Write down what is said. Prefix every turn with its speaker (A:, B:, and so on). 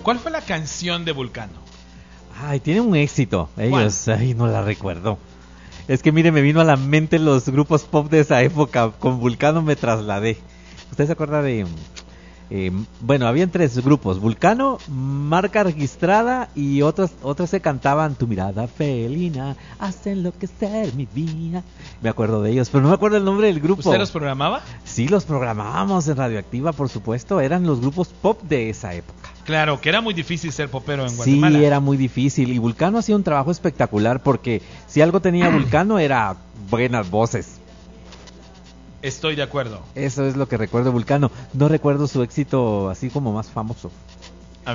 A: ¿Cuál fue la canción de Vulcano?
B: Ay, tiene un éxito. Ellos,
A: ¿Cuál?
B: ay, no la recuerdo. Es que mire, me vino a la mente los grupos pop de esa época. Con Vulcano me trasladé. ¿Usted se acuerda de...? Bueno, habían 3 grupos: Vulcano, Marca Registrada y otras se cantaban Tu mirada felina hace enloquecer mi vida. Me acuerdo de ellos, pero no me acuerdo el nombre del grupo.
A: ¿Usted los programaba?
B: Sí, los programábamos en Radioactiva, por supuesto. Eran los grupos pop de esa época.
A: Claro, que era muy difícil ser popero en Guatemala.
B: Sí, era muy difícil. Y Vulcano hacía un trabajo espectacular porque si algo tenía Vulcano era buenas voces.
A: Estoy de acuerdo.
B: Eso es lo que recuerdo de Vulcano. No recuerdo su éxito así como más famoso.